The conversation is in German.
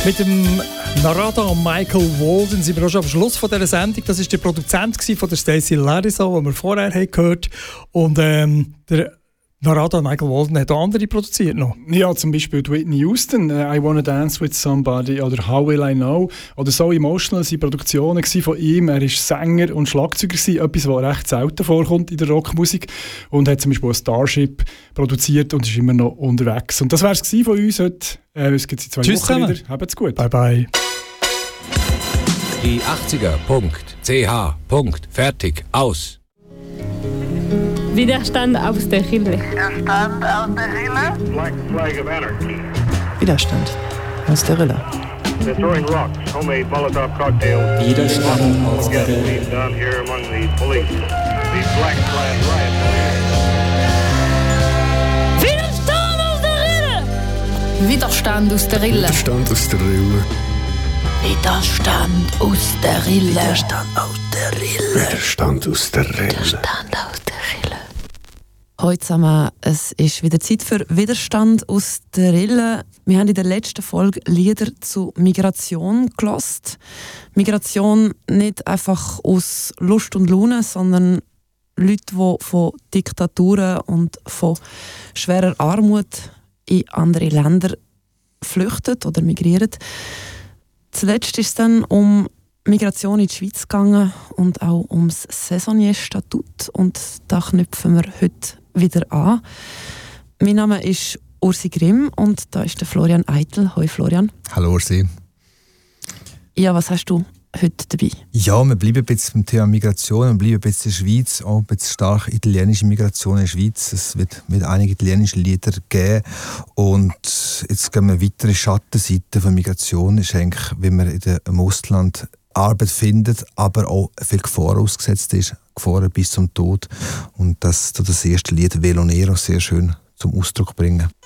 Mit dem Narada Michael Walden sind wir auch schon am Schluss von dieser Sendung. Das war der Produzent von der Stacey Larissa, den wir vorher gehört haben. Und der Narada Michael Walden hat auch andere produziert noch. Ja, zum Beispiel Whitney Houston, I Wanna Dance With Somebody oder How Will I Know. Oder So Emotional waren Produktionen von ihm. Er war Sänger und Schlagzeuger, etwas, was recht selten vorkommt in der Rockmusik. Und hat zum Beispiel ein Starship produziert und ist immer noch unterwegs. Und das war es von uns heute. Es gibt 2 Tschüss Wochen zusammen. wieder. Habt's gut. Bye bye. Die 80er.ch. Fertig. Aus. Widerstand aus der Rille. Widerstand aus der Rille. Black flag of anarchy. Widerstand aus der Rille. They're throwing rocks, homemade Molotov cocktails. Widerstand aus der Again, Rille. seen down here among the police. The Black Flag riot. Widerstand aus der Rille! Widerstand aus der Rille. Widerstand aus der Rille. Widerstand aus der Rille. Widerstand aus der Rille. Widerstand aus der Rille. Widerstand aus der Rille. Heute zusammen, es ist wieder Zeit für Widerstand aus der Rille. Wir haben in der letzten Folge Lieder zu Migration gehört. Migration nicht einfach aus Lust und Laune, sondern Leute, die von Diktaturen und von schwerer Armut in andere Länder flüchten oder migrieren. Zuletzt ist es dann um Migration in die Schweiz gegangen und auch ums Saisonnier-Statut. Und da knüpfen wir heute wieder an. Mein Name ist Ursi Grimm und da ist der Florian Eitel. Hoi Florian. Hallo Ursi. Ja, was hast du heute dabei? Ja, wir bleiben ein bisschen beim Thema Migration, wir bleiben ein bisschen in der Schweiz, auch ein bisschen stark italienische Migration in der Schweiz. Es wird einige italienische Lieder geben und jetzt gehen wir weitere Schattenseiten von Migration. Das ist eigentlich, wie man im Ausland Arbeit findet, aber auch viel Gefahr ausgesetzt ist, Gefahren bis zum Tod. Und das erste Lied «Velonero» sehr schön zum Ausdruck bringen.